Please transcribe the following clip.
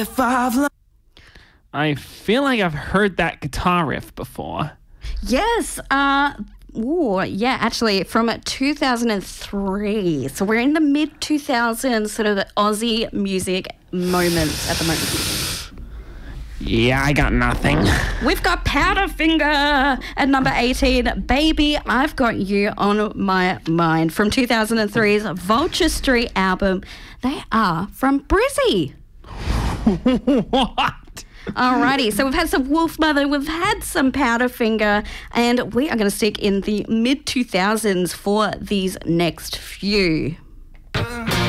I feel like I've heard that guitar riff before. Yes. Yeah, actually from 2003. So we're in the mid-2000s sort of Aussie music moments at the moment. Yeah, I got nothing. We've got Powderfinger at number 18. Baby, I've Got You on My Mind from 2003's Vulture Street album. They are from Brizzy. What? Alrighty, so we've had some Wolfmother, we've had some Powderfinger, and we are going to stick in the mid-2000s for these next few.